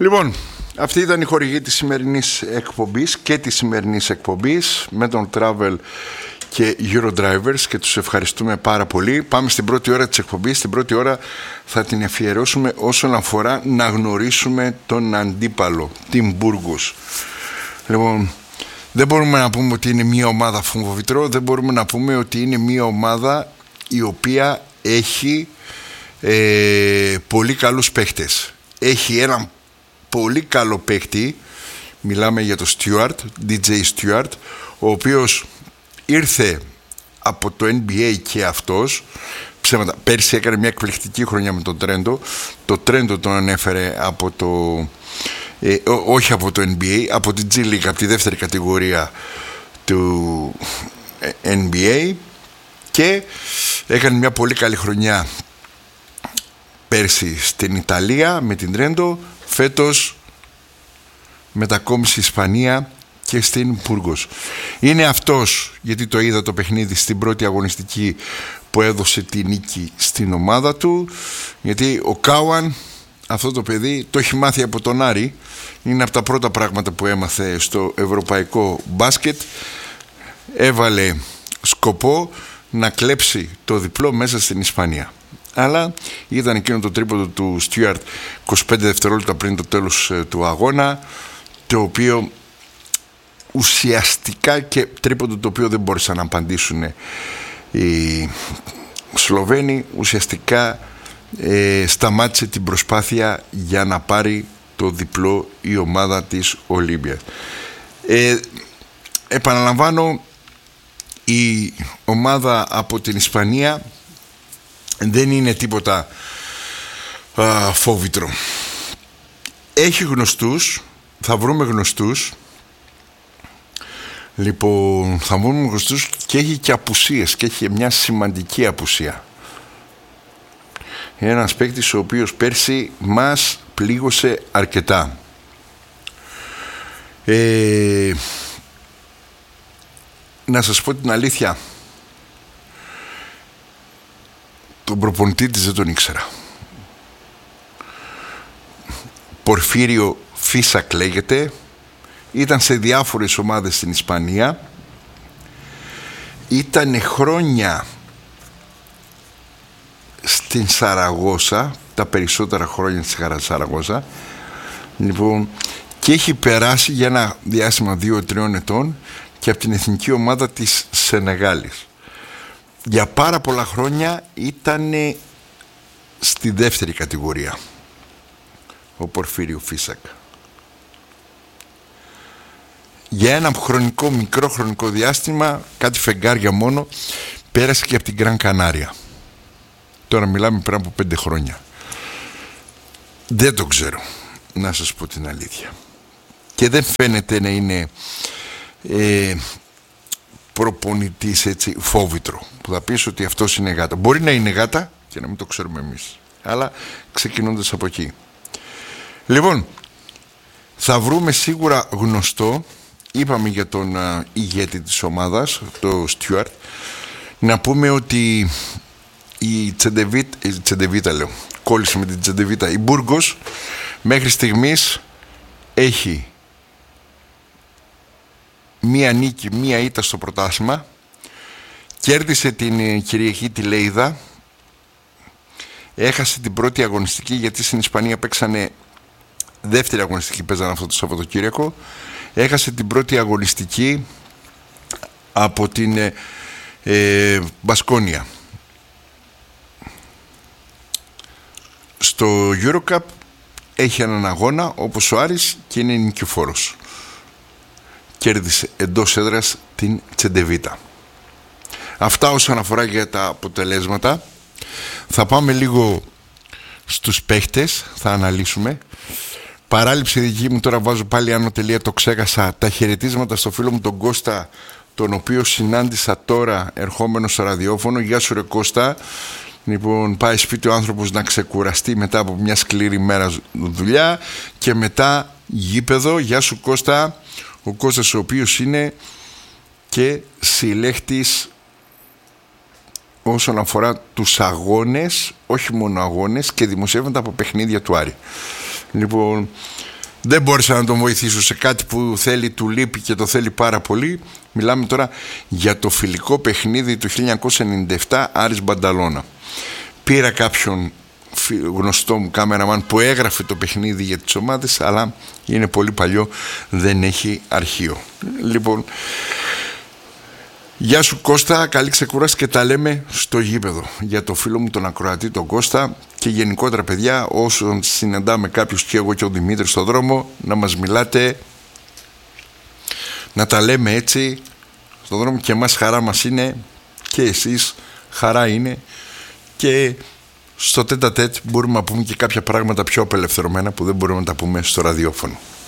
Λοιπόν, αυτή ήταν η χορηγή της σημερινής εκπομπής και της σημερινής εκπομπής με τον Travel και Eurodrivers και τους ευχαριστούμε πάρα πολύ. Πάμε στην πρώτη ώρα της εκπομπής. Στην πρώτη ώρα θα την αφιερώσουμε όσον αφορά να γνωρίσουμε τον αντίπαλο, την Burgos. Λοιπόν, δεν μπορούμε να πούμε ότι είναι μια ομάδα φοβητρό, δεν μπορούμε να πούμε ότι είναι μια ομάδα η οποία έχει πολύ καλούς παίχτες. Έχει έναν πολύ καλό παίχτη, μιλάμε για το Stewart, DJ Stewart, ο οποίος ήρθε από το NBA και αυτός ψέματα. Πέρσι έκανε μια εκπληκτική χρονιά με τον Τρέντο. Το Τρέντο τον ανέφερε από το όχι από το NBA, από την G League, από τη δεύτερη κατηγορία του NBA, και έκανε μια πολύ καλή χρονιά πέρσι στην Ιταλία με την Τρέντο. Φέτος μετακόμισε στη Ισπανία και στην Burgos. Είναι αυτός, γιατί το είδα το παιχνίδι στην πρώτη αγωνιστική, που έδωσε τη νίκη στην ομάδα του, γιατί ο Κάουαν, αυτό το παιδί, το έχει μάθει από τον Άρη. Είναι από τα πρώτα πράγματα που έμαθε στο ευρωπαϊκό μπάσκετ. Έβαλε σκοπό να κλέψει το διπλό μέσα στην Ισπανία. Αλλά ήταν εκείνο το τρίποντο του Stewart 25 δευτερόλεπτα πριν το τέλος του αγώνα, το οποίο ουσιαστικά, και τρίποντο το οποίο δεν μπόρεσαν να απαντήσουν οι Σλοβαίνοι, ουσιαστικά σταμάτησε την προσπάθεια για να πάρει το διπλό η ομάδα της Ολύμπιας. Επαναλαμβάνω, η ομάδα από την Ισπανία δεν είναι τίποτα φόβητρο. Έχει γνωστούς, θα βρούμε γνωστούς. Λοιπόν, θα βρούμε γνωστούς, και έχει και απουσίες, και έχει μια σημαντική απουσία. Είναι ένας παίκτης ο οποίος πέρσι μας πλήγωσε αρκετά. Να σας πω την αλήθεια, τον προπονητή της δεν τον ήξερα. Πορφύριο Φίσακ λέγεται. Ήταν σε διάφορες ομάδες στην Ισπανία. Ήτανε χρόνια στην Σαραγώσα, τα περισσότερα χρόνια στη Σαραγώσα. Λοιπόν, και έχει περάσει για ένα διάστημα 2-3 ετών και από την εθνική ομάδα της Σενεγάλης. Για πάρα πολλά χρόνια ήταν στη δεύτερη κατηγορία ο Πορφύριο Φίσακ. Για ένα μικρό χρονικό διάστημα, κάτι φεγγάρια μόνο, πέρασε και από την Γκραν Κανάρια. Τώρα μιλάμε πριν από 5 χρόνια. Δεν το ξέρω, να σας πω την αλήθεια. Και δεν φαίνεται να είναι προπονητής έτσι φόβητρο, που θα πεις ότι αυτός είναι γάτα. Μπορεί να είναι γάτα και να μην το ξέρουμε εμείς, αλλά ξεκινώντας από εκεί. Λοιπόν, θα βρούμε σίγουρα γνωστό. Είπαμε για τον ηγέτη της ομάδας, το Stewart. Να πούμε ότι η Τσεντεβίτα, λέω, κόλλησε με την Τσεντεβίτα. Η Burgos μέχρι στιγμής έχει μία νίκη, μία ήττα στο πρωτάθλημα. Κέρδισε την Κυριακή τη Λέιδα. Έχασε την πρώτη αγωνιστική, γιατί στην Ισπανία παίξανε δεύτερη αγωνιστική, παίζανε αυτό το Σαββατοκύριακο. Έχασε την πρώτη αγωνιστική από την Μπασκόνια. Στο Eurocup έχει έναν αγώνα όπως ο Άρης και είναι νικηφόρος. Κέρδισε εντός έδρας την Τσεντεβίτα. Αυτά όσον αφορά για τα αποτελέσματα. Θα πάμε λίγο στους παίχτες, θα αναλύσουμε. Παράληψη δική μου, τώρα βάζω πάλι άνω τελεία, το ξέχασα. Τα χαιρετίσματα στο φίλο μου τον Κώστα, τον οποίο συνάντησα τώρα ερχόμενο στο ραδιόφωνο. Γεια σου ρε Κώστα. Λοιπόν, πάει σπίτι ο άνθρωπος να ξεκουραστεί μετά από μια σκληρή μέρα δουλειά και μετά γήπεδο. Γεια σου Κώστα. Ο Κώστας, ο οποίος είναι και συλλέχτης όσον αφορά τους αγώνες, όχι μόνο αγώνες, και δημοσιεύματα από παιχνίδια του Άρη. Λοιπόν, δεν μπόρεσα να τον βοηθήσω σε κάτι που θέλει, του λείπει και το θέλει πάρα πολύ. Μιλάμε τώρα για το φιλικό παιχνίδι του 1997 Άρης Μπανταλώνα. Πήρα κάποιον γνωστό μου κάμεραμαν που έγραφε το παιχνίδι για τις ομάδες, αλλά είναι πολύ παλιό, δεν έχει αρχείο. Λοιπόν, γεια σου Κώστα, καλή ξεκούραση και τα λέμε στο γήπεδο. Για το φίλο μου τον ακροατή τον Κώστα και γενικότερα παιδιά, όσον συναντάμε κάποιους και εγώ και ο Δημήτρης στον δρόμο, να μας μιλάτε, να τα λέμε έτσι στον δρόμο, και εμάς χαρά μας είναι και εσείς χαρά είναι, και στο τέτα τέτ μπορούμε να πούμε και κάποια πράγματα πιο απελευθερωμένα που δεν μπορούμε να τα πούμε στο ραδιόφωνο.